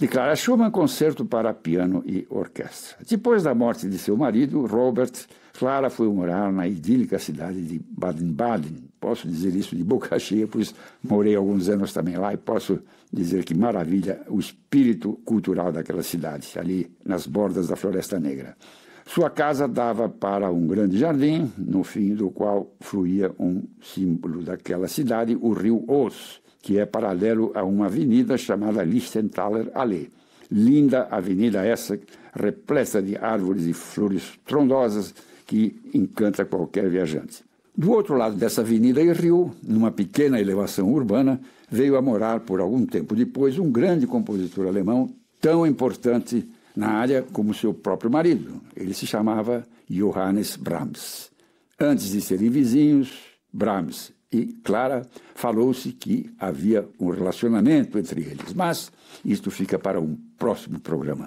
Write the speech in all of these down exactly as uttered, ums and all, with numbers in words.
de Clara Schumann, concerto para piano e orquestra. Depois da morte de seu marido, Robert, Clara foi morar na idílica cidade de Baden-Baden. Posso dizer isso de boca cheia, pois morei alguns anos também lá e posso dizer que maravilha o espírito cultural daquela cidade, ali nas bordas da Floresta Negra. Sua casa dava para um grande jardim, no fim do qual fluía um símbolo daquela cidade, o rio Oos, que é paralelo a uma avenida chamada Lichtenthaler Allee. Linda avenida essa, repleta de árvores e flores frondosas, que encanta qualquer viajante. Do outro lado dessa avenida e rio, numa pequena elevação urbana, veio a morar por algum tempo depois um grande compositor alemão, tão importante na área como seu próprio marido. Ele se chamava Johannes Brahms. Antes de serem vizinhos, Brahms e Clara, falou-se que havia um relacionamento entre eles, mas isto fica para um próximo programa.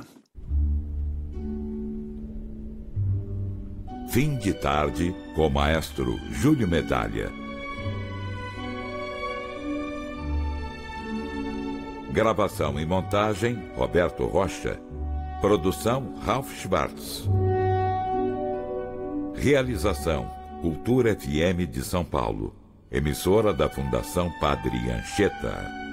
Fim de tarde com o maestro Júlio Medalha. Gravação e montagem, Roberto Rocha. Produção, Ralph Schwartz. Realização, Cultura F M de São Paulo. Emissora da Fundação Padre Anchieta.